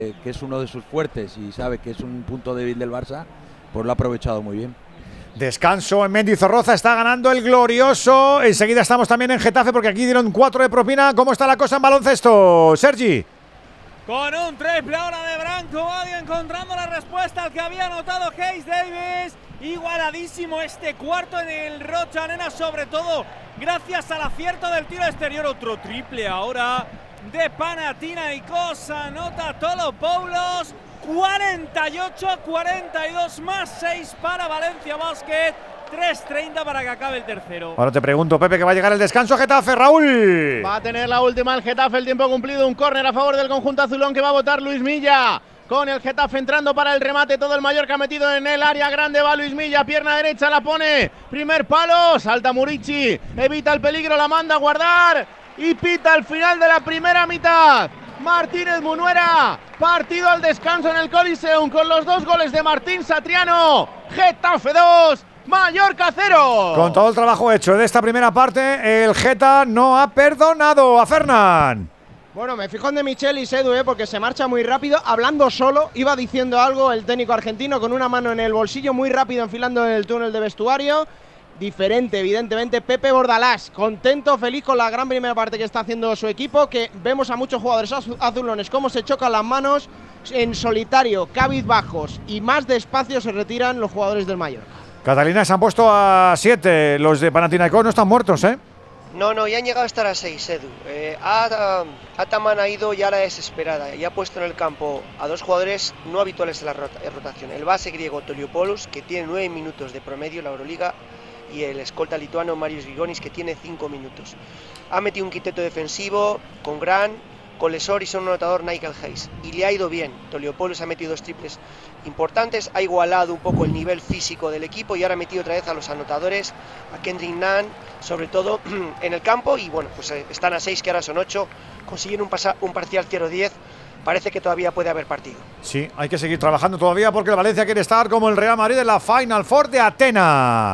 que es uno de sus fuertes y sabe que es un punto débil del Barça, pues lo ha aprovechado muy bien. Descanso en Mendizorroza, está ganando el glorioso. Enseguida estamos también en Getafe porque aquí dieron 4 de propina. ¿Cómo está la cosa en baloncesto, Sergi? Con un triple ahora de Branco Badio, encontrando la respuesta al que había anotado Hayes Davis. Igualadísimo este cuarto en el Rocha Arena, sobre todo gracias al acierto del tiro exterior. Otro triple ahora de Panathinaikos, anota Tolopoulos. 48-42 más 6 para Valencia Basket. 3:30 para que acabe el tercero. Ahora te pregunto, Pepe, que va a llegar el descanso a Getafe, Raúl. Va a tener la última el Getafe, el tiempo cumplido. Un córner a favor del conjunto azulón que va a votar Luis Milla. Con el Getafe entrando para el remate, todo el Mallorca metido en el área grande, va Luis Milla, pierna derecha la pone, primer palo, salta Murici, evita el peligro, la manda a guardar y pita al final de la primera mitad. Martínez Munuera, partido al descanso en el Coliseum con los 2 goles de Martín Satriano. Getafe 2, Mallorca 0. Con todo el trabajo hecho de esta primera parte, el Geta no ha perdonado a Fernán. Bueno, me fijo en De Michelis, Edu, porque se marcha muy rápido, hablando solo, iba diciendo algo el técnico argentino con una mano en el bolsillo, muy rápido enfilando en el túnel de vestuario. Diferente, evidentemente, Pepe Bordalás, contento, feliz con la gran primera parte que está haciendo su equipo, que vemos a muchos jugadores azulones cómo se chocan las manos en solitario, cabizbajos, y más despacio se retiran los jugadores del Mallorca. Catalina, se han puesto a 7, los de Panathinaikos no están muertos, ¿eh? No, ya han llegado a estar a 6, Edu. Ataman ha ido ya a la desesperada y ha puesto en el campo a 2 jugadores no habituales en la rotación. El base griego Toliopoulos, que tiene 9 minutos de promedio en la Euroliga, y el escolta lituano Marius Grigonis, que tiene 5 minutos. Ha metido un quinteto defensivo con Grant, con Lesor y son un anotador Nigel Hayes. Y le ha ido bien. Toliopoulos ha metido 2 triples importantes, ha igualado un poco el nivel físico del equipo y ahora ha metido otra vez a los anotadores, a Kendrick Nunn, sobre todo en el campo. Y bueno, pues están a 6, que ahora son 8. Consiguen un parcial 0-10. Parece que todavía puede haber partido. Sí, hay que seguir trabajando todavía porque el Valencia quiere estar como el Real Madrid en la Final Four de Atenas.